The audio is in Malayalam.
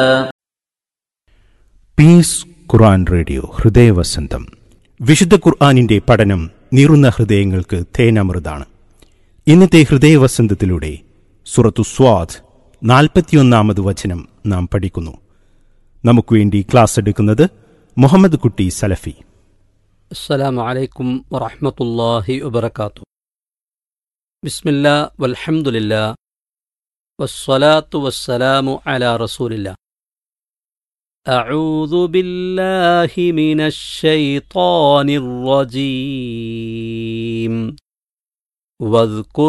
പീസ് ഖുർആൻ റേഡിയോ ഹൃദയവസന്തം. വിശുദ്ധ ഖുർആനിന്റെ പഠനം നീറുന്ന ഹൃദയങ്ങൾക്ക് തേനമൃതാണ്. ഇന്നത്തെ ഹൃദയവസന്തത്തിലൂടെ സൂറത്തു സ്വാദ് 41 വചനം നാം പഠിക്കുന്നു. നമുക്ക് വേണ്ടി ക്ലാസ് എടുക്കുന്നത് മുഹമ്മദ് കുട്ടി സലഫി. അസ്സലാമു അലൈക്കും വറഹ്മത്തുള്ളാഹി വബറകാതുഹു. ബിസ്മില്ലാ വൽഹംദുലില്ലാ വസ്സലാത്തു വസ്സലാമു അലാ റസൂലില്ലാ. അഊദു ബില്ലാഹി മിനശ് ശൈത്വാനിർ റജീം. വദ്കുർ